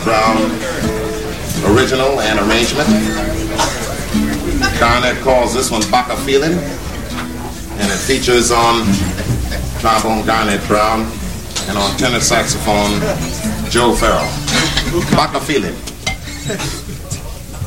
Brown original and arrangement. Garnett calls this one Baka Feeling, and it features on trombone Garnett Brown and on tenor saxophone Joe Farrell. Baka Feeling.